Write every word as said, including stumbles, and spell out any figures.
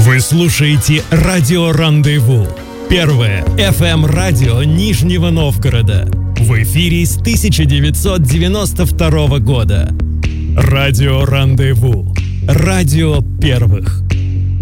Вы слушаете радио «Рандеву». Первое эф эм-радио Нижнего Новгорода. В эфире с тысяча девятьсот девяносто второго года. Радио «Рандеву». Радио первых.